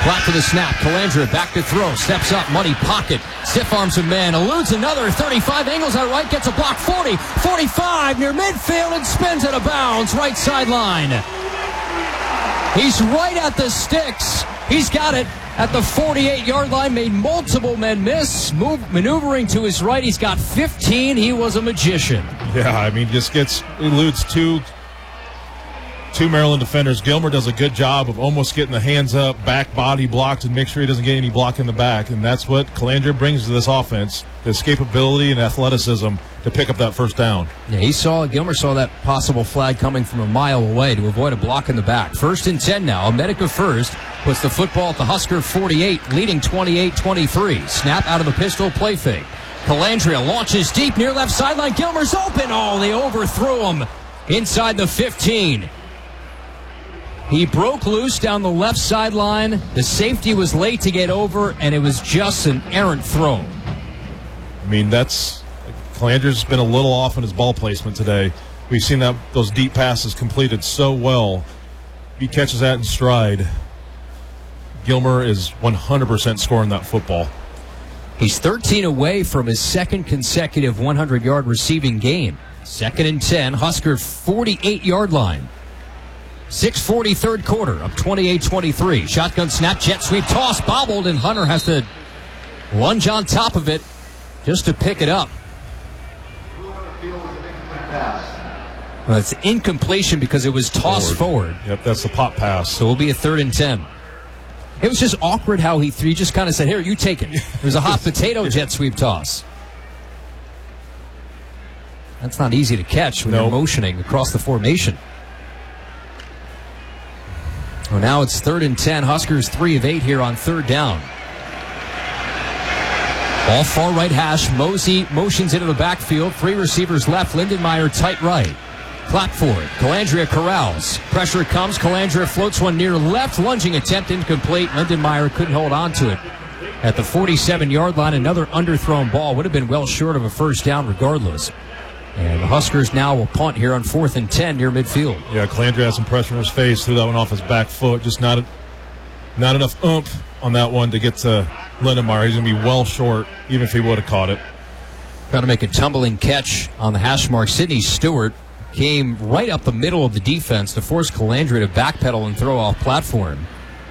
Flat for the snap. Calandra back to throw. Steps up. Money pocket. Stiff arms a man. Eludes another. 35. Angles out right. Gets a block. 40. 45 near midfield and spins out of bounds. Right sideline. He's right at the sticks. He's got it at the 48-yard line. Made multiple men miss. Maneuvering to his right. He's got 15. He was a magician. Yeah, I mean, eludes two Maryland defenders. Gilmer does a good job of almost getting the hands up, back body blocked, and make sure he doesn't get any block in the back. And that's what Calandra brings to this offense, the escapability and athleticism to pick up that first down. Yeah, Gilmer saw that possible flag coming from a mile away to avoid a block in the back. 1st and 10 now. Medica first puts the football at the Husker 48, leading 28-23. Snap out of the pistol, play fake. Calandria launches deep near left sideline. Gilmer's open. Oh, they overthrew him inside the 15. He broke loose down the left sideline. The safety was late to get over, and it was just an errant throw. I mean, Calandra's been a little off in his ball placement today. We've seen those deep passes completed so well. He catches that in stride. Gilmer is 100% scoring that football. He's 13 away from his second consecutive 100-yard receiving game. 2nd and 10, Husker 48-yard line. 6:40 third quarter, up 28-23. Shotgun snap, jet sweep, toss, bobbled, and Hunter has to lunge on top of it just to pick it up. Well, it's incompletion because it was tossed forward. Yep, that's the pop pass. So it'll be a 3rd and 10. It was just awkward how he just kind of said, here, you take it. It was a hot potato jet sweep toss. That's not easy to catch when you're motioning across the formation. Well, now it's 3rd and 10. Huskers 3 of 8 here on 3rd down. Ball far right hash. Mosey motions into the backfield. 3 receivers left. Lindenmeyer tight right. Clap for it. Calandria corrals. Pressure comes. Calandria floats one near left. Lunging attempt incomplete. Lindenmeyer couldn't hold on to it. At the 47-yard line, another underthrown ball. Would have been well short of a first down regardless. And the Huskers now will punt here on 4th and 10 near midfield. Yeah, Calandria had some pressure in his face, threw that one off his back foot. Just not enough oomph on that one to get to Lindenmeyer. He's going to be well short, even if he would have caught it. Trying to make a tumbling catch on the hash mark. Sidney Stewart came right up the middle of the defense to force Calandria to backpedal and throw off platform.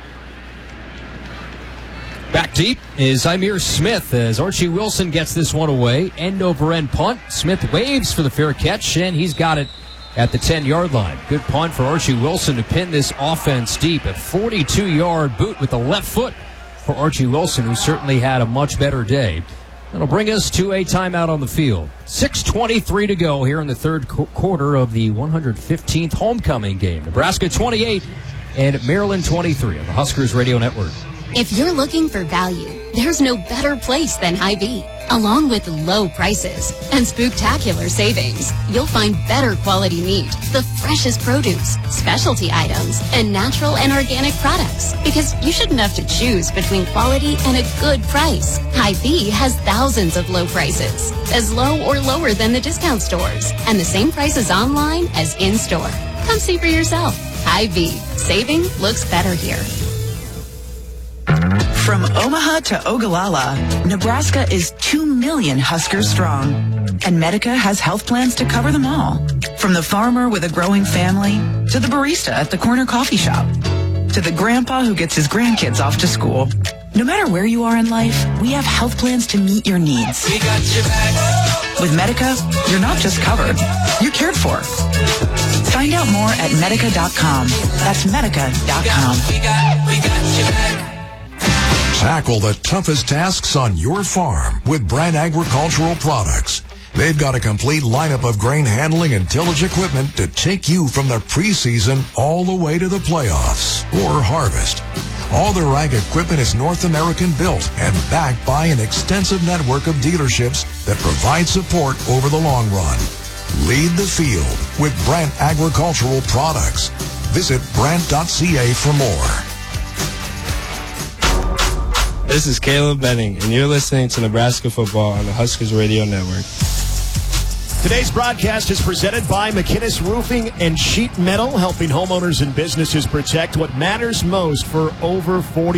Back deep is Amir Smith as Archie Wilson gets this one away. End over end punt. Smith waves for the fair catch, and he's got it at the 10-yard line. Good punt for Archie Wilson to pin this offense deep. A 42-yard boot with the left foot for Archie Wilson, who certainly had a much better day. That'll bring us to a timeout on the field. 6:23 to go here in the third quarter of the 115th homecoming game. Nebraska 28 and Maryland 23 on the Huskers Radio Network. If you're looking for value, there's no better place than Hy-Vee. Along with low prices and spooktacular savings, you'll find better quality meat, the freshest produce, specialty items, and natural and organic products. Because you shouldn't have to choose between quality and a good price. Hy-Vee has thousands of low prices, as low or lower than the discount stores, and the same prices online as in-store. Come see for yourself. Hy-Vee. Saving looks better here. From Omaha to Ogallala, Nebraska is 2 million Huskers strong. And Medica has health plans to cover them all. From the farmer with a growing family, to the barista at the corner coffee shop, to the grandpa who gets his grandkids off to school. No matter where you are in life, we have health plans to meet your needs. We got your back. With Medica, you're not just covered, you're cared for. Find out more at Medica.com. That's Medica.com. We got your back. Tackle the toughest tasks on your farm with Brandt Agricultural Products. They've got a complete lineup of grain handling and tillage equipment to take you from the preseason all the way to the playoffs or harvest. All their ag equipment is North American built and backed by an extensive network of dealerships that provide support over the long run. Lead the field with Brandt Agricultural Products. Visit Brandt.ca for more. This is Caleb Benning, and you're listening to Nebraska Football on the Huskers Radio Network. Today's broadcast is presented by McInnes Roofing and Sheet Metal, helping homeowners and businesses protect what matters most for over 40